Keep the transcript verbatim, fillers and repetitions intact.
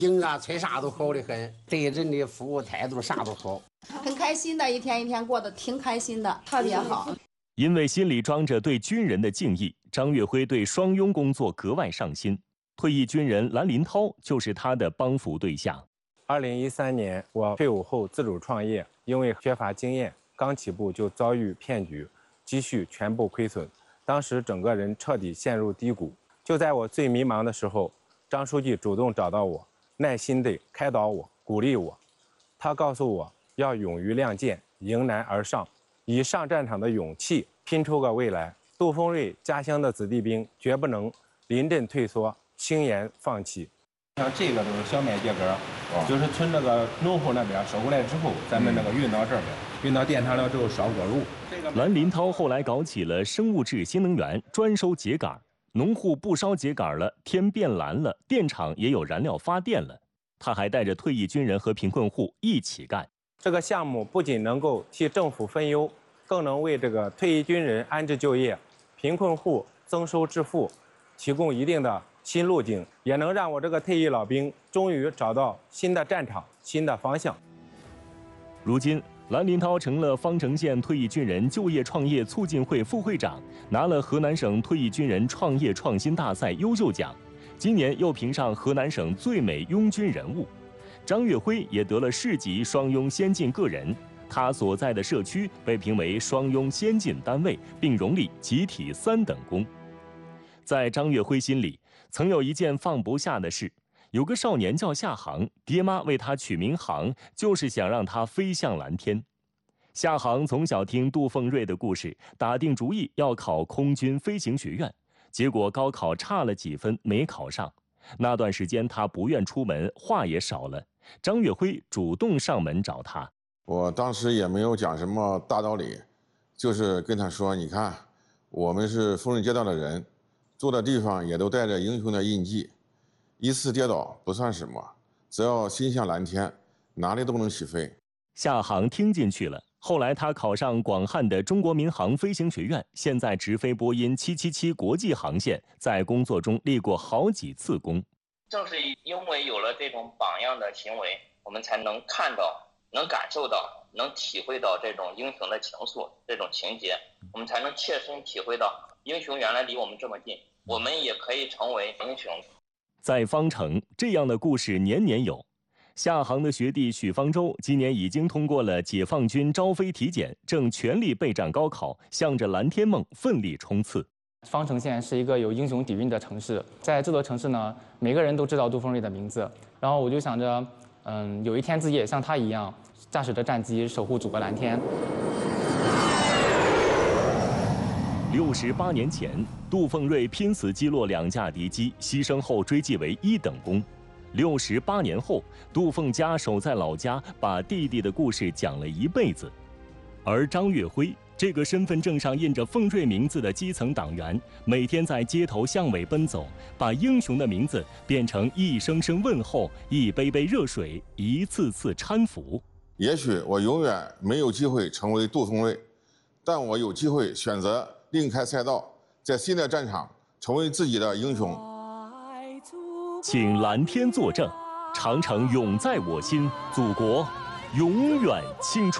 警啊，催啥都好的很，对人的服务态度啥都好， 很开心的，一天一天过得挺开心的，特别好。 因为心里装着对军人的敬意，张月辉对双拥工作格外上心。退役军人蓝林涛就是他的帮扶对象。 二零一三年，我退伍后自主创业，因为缺乏经验，刚起步就遭遇骗局，积蓄全部亏损，当时整个人彻底陷入低谷。就在我最迷茫的时候，张书记主动找到我，耐心地开导我、鼓励我。他告诉我要勇于亮剑，迎难而上，以上战场的勇气拼出个未来。杜峰瑞家乡的子弟兵绝不能临阵退缩，轻言放弃。 像这个都是小麦秸秆，就是从那个农户那边收过来之后，咱们那个运到这边，运到电厂了之后烧锅炉。 蓝林涛后来搞起了生物质新能源，专收秸秆。农户不烧秸秆了，天变蓝了，电厂也有燃料发电了。他还带着退役军人和贫困户一起干。 这个项目不仅能够替政府分忧，更能为这个退役军人安置就业、贫困户增收致富提供一定的新路径，也能让我这个退役老兵终于找到新的战场、新的方向。 如今，蓝林涛成了方城县退役军人就业创业促进会副会长，拿了河南省退役军人创业创新大赛优秀奖，今年又评上河南省最美拥军人物。张月辉也得了市级双拥先进个人，他所在的社区被评为双拥先进单位，并荣立集体三等功。在张月辉心里，曾有一件放不下的事。有个少年叫夏航，爹妈为他取名航，就是想让他飞向蓝天。夏航从小听杜凤瑞的故事，打定主意要考空军飞行学院，结果高考差了几分，没考上。那段时间他不愿出门，话也少了。张月辉主动上门找他， 我当时也没有讲什么大道理，就是跟他说：“你看，我们是丰润街道的人，住的地方也都带着英雄的印记。”一次跌倒不算什么，只要心向蓝天，哪里都能起飞。 夏航听进去了。后来他考上广汉的中国民航飞行学院，现在直飞波音七七七国际航线，在工作中立过好几次功。 正是因为有了这种榜样的行为，我们才能看到、能感受到、能体会到这种英雄的情愫、这种情节，我们才能切身体会到英雄原来离我们这么近，我们也可以成为英雄。 在方城，这样的故事年年有。夏航的学弟许方舟今年已经通过了解放军招飞体检，正全力备战高考，向着蓝天梦奋力冲刺。 方城县是一个有英雄底蕴的城市，在这座城市呢，每个人都知道杜凤瑞的名字。然后我就想着，嗯，有一天自己也像他一样，驾驶着战机守护祖国蓝天。 六十八年前，杜凤瑞拼死击落两架敌机，牺牲后追记为一等功。六十八年后，杜凤家守在老家，把弟弟的故事讲了一辈子。而张月辉这个身份证上印着凤瑞名字的基层党员，每天在街头巷尾奔走，把英雄的名字变成一声声问候，一杯杯热水，一次次搀扶。 也许我永远没有机会成为杜凤瑞，但我有机会选择另开赛道，在新的战场成为自己的英雄。 请蓝天作证，长城永在我心，祖国永远青春。